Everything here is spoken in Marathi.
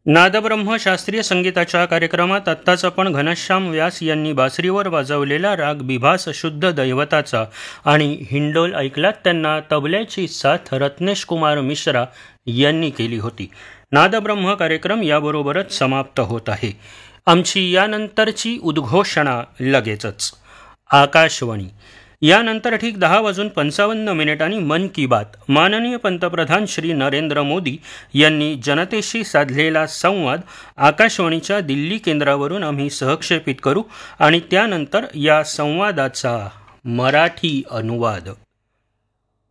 नादब्रह्म शास्त्रीय संगीताच्या कार्यक्रमात आत्ताच आपण घनश्याम व्यास यांनी बासरीवर वाजवलेला राग बिभास शुद्ध दैवताचा आणि हिंडोल ऐकलात. त्यांना तबल्याची साथ रत्नेश कुमार मिश्रा यांनी केली होती. नादब्रह्म कार्यक्रम याबरोबरच समाप्त होत आहे. आमची यानंतरची उद्घोषणा लगेचच. आकाशवाणी. यानंतर ठीक 10:55 मन की बात. माननीय पंतप्रधान श्री नरेंद्र मोदी यांनी जनतेशी साधलेला संवाद आकाशवाणीच्या दिल्ली केंद्रावरून आम्ही सहक्षेपित करू आणि त्यानंतर या संवादाचा मराठी अनुवाद.